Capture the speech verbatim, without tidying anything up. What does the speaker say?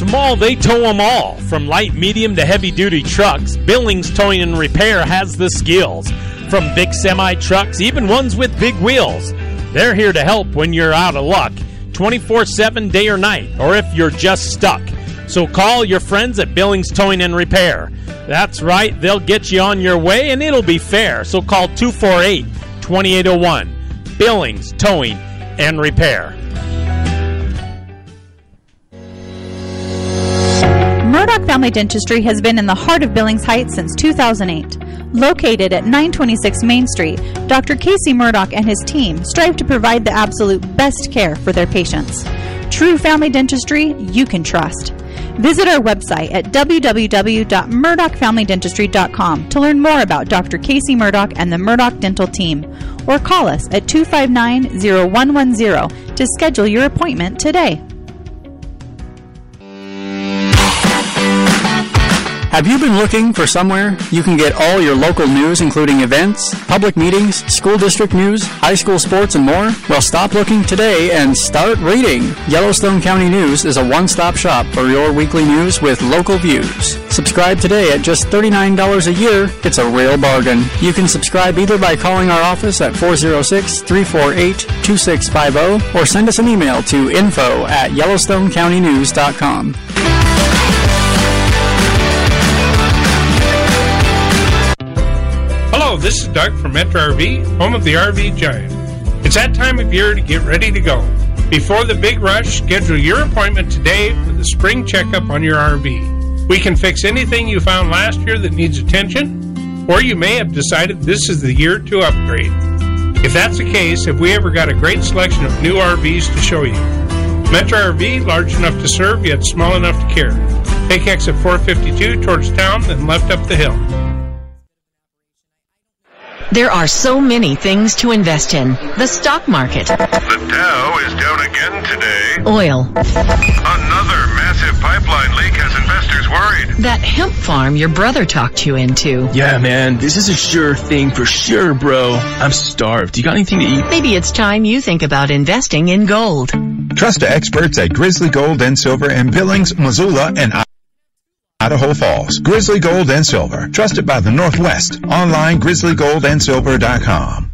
small, they tow them all. From light, medium to heavy-duty trucks, Billings Towing and Repair has the skills. From big semi-trucks, even ones with big wheels. They're here to help when you're out of luck, twenty-four seven, day or night, or if you're just stuck. So call your friends at Billings Towing and Repair. That's right, they'll get you on your way, and it'll be fair. So call two four eight, two eight zero one, Billings Towing and Repair. Murdoch Family Dentistry has been in the heart of Billings Heights since two thousand eight. Located at nine twenty-six Main Street, Doctor Casey Murdoch and his team strive to provide the absolute best care for their patients. True family dentistry you can trust. Visit our website at w w w dot murdoch family dentistry dot com to learn more about Doctor Casey Murdoch and the Murdoch Dental Team, or call us at two five nine, zero one one zero to schedule your appointment today. Have you been looking for somewhere you can get all your local news, including events, public meetings, school district news, high school sports, and more? Well, stop looking today and start reading. Yellowstone County News is a one-stop shop for your weekly news with local views. Subscribe today at just thirty-nine dollars a year. It's a real bargain. You can subscribe either by calling our office at four oh six, three four eight, two six five zero or send us an email to info at yellowstone county news dot com. Hello, this is Doug from Metro R V, home of the R V Giant. It's that time of year to get ready to go. Before the big rush, schedule your appointment today for the spring checkup on your R V. We can fix anything you found last year that needs attention, or you may have decided this is the year to upgrade. If that's the case, have we ever got a great selection of new R Vs to show you? Metro R V, large enough to serve, yet small enough to care. Take exit four fifty-two towards town, then left up the hill. There are so many things to invest in. The stock market. The Dow is down again today. Oil. Another massive pipeline leak has investors worried. That hemp farm your brother talked you into. Yeah, man, this is a sure thing for sure, bro. I'm starved. You got anything to eat? Maybe it's time you think about investing in gold. Trust the experts at Grizzly Gold and Silver in Billings, Missoula, and Idaho Falls. Grizzly Gold and Silver. Trusted by the Northwest. Online, grizzly gold and silver dot com.